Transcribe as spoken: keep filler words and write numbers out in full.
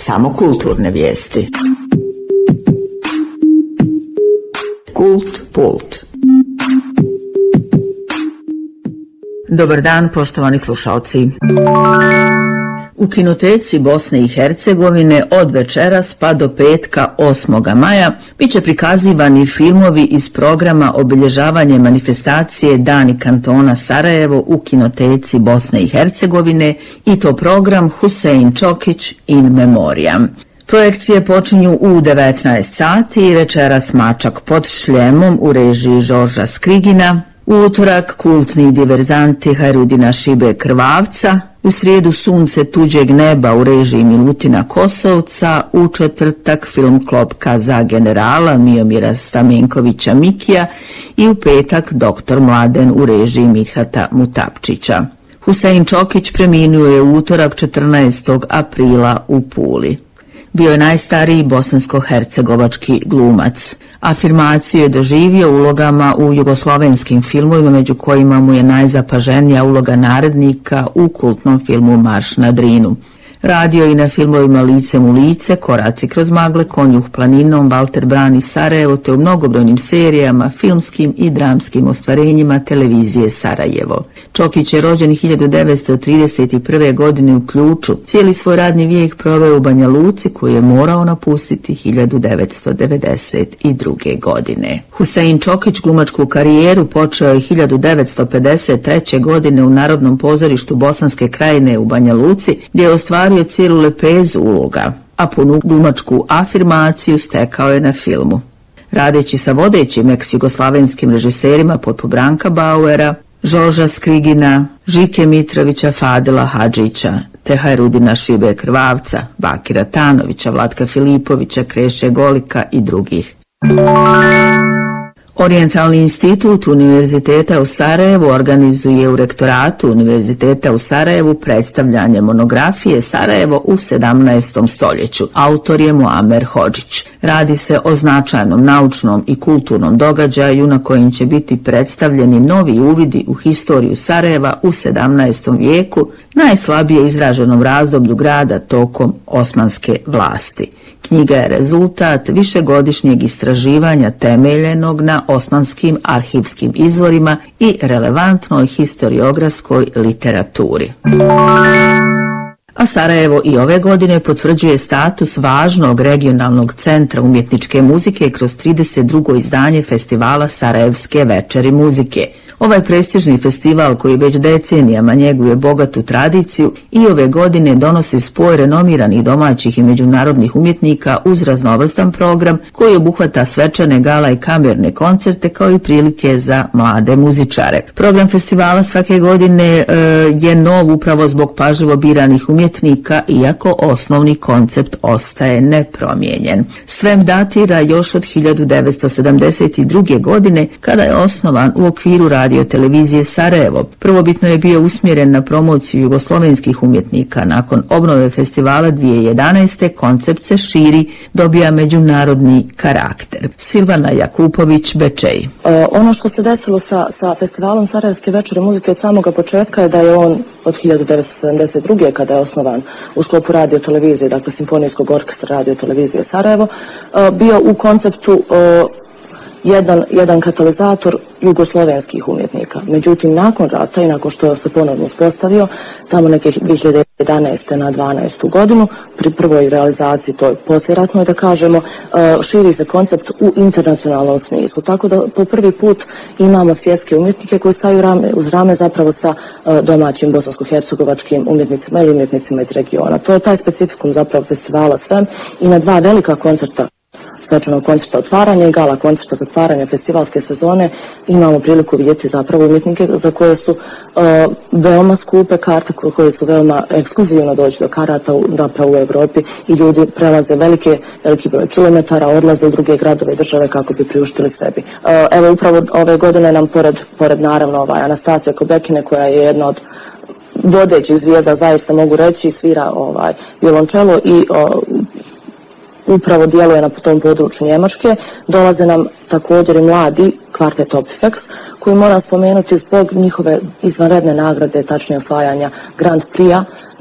samo kulturne vijesti. Kult Pult. Dobar dan, poštovani slušalci. U kinoteci Bosne i Hercegovine od večeras pa do petka osmog maja biće prikazivani filmovi iz programa obilježavanje manifestacije Dani kantona Sarajevo u kinoteci Bosne i Hercegovine, i to program Husein Čokić in memoriam. Projekcije počinju u devetnaest sati i večeras Mačak pod šljemom u režiji Žorža Skrigina, u utorak kultni diverzanti Hajrudina Šibe Krvavca, u srijedu Sunce tuđeg neba u režiji Milutina Kosovca, u četvrtak film Klopka za generala Miomira Stamenkovića Mikija i u petak Doktor Mladen u režiji Mithata Mutapčića. Husein Čokić preminuo je u utorak četrnaestog aprila u Puli. Bio je najstariji bosansko-hercegovački glumac. Afirmaciju je doživio ulogama u jugoslovenskim filmovima, među kojima mu je najzapaženija uloga narednika u kultnom filmu Marš na Drinu. Radio i na filmovima Licem u lice, Koraci kroz magle, Konjuh planinom, Valter brani Sarajevo, te u mnogobrojnim serijama, filmskim i dramskim ostvarenjima televizije Sarajevo. Čokić je rođen hiljadu devetsto trideset prve. godine u Ključu. Cijeli svoj radni vijek proveo u Banja Luci, koju je morao napustiti hiljadu devetsto devedeset druge. godine. Husein Čokić glumačku karijeru počeo je hiljadu devetsto pedeset treće. godine u Narodnom pozorištu Bosanske Krajine u Banja Luci, gdje je ostvario je cijelu lepezu uloga, a punu glumačku afirmaciju stekao je na filmu. Radeći sa vodećim ex-jugoslavenskim režiserima poput Branka Bauera, Žorža Skrigina, Žike Mitrovića, Fadila Hadžića, te Hajrudina Šibe Krvavca, Bakira Tanovića, Vlatka Filipovića, Kreše Golika i drugih. Orijentalni institut Univerziteta u Sarajevu organizuje u rektoratu Univerziteta u Sarajevu predstavljanje monografije Sarajevo u sedamnaestom stoljeću. Autor je Muamer Hodžić. Radi se o značajnom naučnom i kulturnom događaju na kojem će biti predstavljeni novi uvidi u historiju Sarajeva u sedamnaestom vijeku, najslabije izraženom razdoblju grada tokom osmanske vlasti. Knjiga je rezultat višegodišnjeg istraživanja temeljenog na osmanskim arhivskim izvorima i relevantnoj historiografskoj literaturi. A Sarajevo i ove godine potvrđuje status važnog regionalnog centra umjetničke muzike kroz trideset drugo izdanje festivala Sarajevske večeri muzike. Ovaj prestižni festival, koji već decenijama njeguje bogatu tradiciju, i ove godine donosi spoj renomiranih domaćih i međunarodnih umjetnika uz raznovrstan program koji obuhvata svečane, gala i kamerne koncerte, kao i prilike za mlade muzičare. Program festivala svake godine e, je nov upravo zbog pažljivo biranih umjetnika, iako osnovni koncept ostaje nepromijenjen. Sve datira još od hiljadu devetsto sedamdeset druge. godine, kada je osnovan u okviru radio televizije Sarajevo. Prvobitno je bio usmjeren na promociju jugoslovenskih umjetnika. Nakon obnove festivala dvije hiljade jedanaeste. koncept se širi, dobija međunarodni karakter. Silvana Jakupović, Bečej. E, ono što se desilo sa, sa festivalom Sarajevske večeri muzike od samoga početka je da je on od hiljadu devetsto sedamdeset druge. kada je osnovan u sklopu radio televizije, dakle Simfonijskog orkestra radio televizije Sarajevo, e, bio u konceptu e, Jedan, jedan katalizator jugoslovenskih umjetnika. Međutim, nakon rata i nakon što se ponovno uspostavio, tamo neke dvije hiljade jedanaeste. na dvanaestu. godinu, pri prvoj realizaciji, to je poslijeratnoj da kažemo, širi se koncept u internacionalnom smislu. Tako da po prvi put imamo svjetske umjetnike koji staju rame, uz rame zapravo sa domaćim bosansko-hercegovačkim umjetnicima ili umjetnicima iz regiona. To je taj specifikum zapravo festivala Svem, i na dva velika koncerta, svečanog koncerta otvaranja i gala koncerta zatvaranja festivalske sezone, imamo priliku vidjeti zapravo umjetnike za koje su uh, veoma skupe karte, koje su veoma ekskluzivno doći do karata u, zapravo u Evropi, i ljudi prelaze velike, veliki broj kilometara, odlaze u druge gradove i države kako bi priuštili sebi. Uh, evo upravo ove godine nam pored, pored naravno ovaj Anastasija Kobekine, koja je jedna od vodećih zvijezda, zaista mogu reći, svira ovaj violončelo i uh, upravo djeluje na tom području Njemačke. Dolaze nam također i mladi kvartet Opifex, koji moram spomenuti zbog njihove izvanredne nagrade, tačnije osvajanja Grand Prix-a